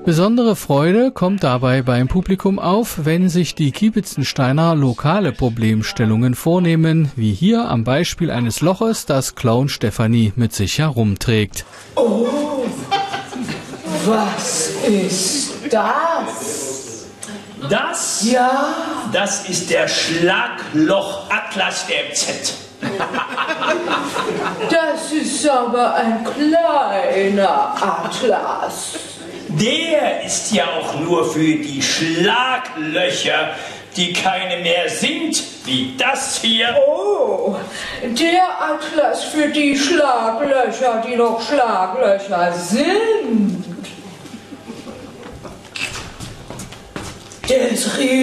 Besondere Freude kommt dabei beim Publikum auf, wenn sich die Kiebitzensteiner lokale Problemstellungen vornehmen, wie hier am Beispiel eines Loches, das Clown Stefanie mit sich herumträgt. Oh, was ist das? Das? Ja? Das ist der Schlagloch-Atlas der MZ. Das ist aber ein kleiner Atlas. Der ist ja auch nur für die Schlaglöcher, die keine mehr sind, wie das hier. Oh, der Atlas für die Schlaglöcher, die noch Schlaglöcher sind. Der ist riesig.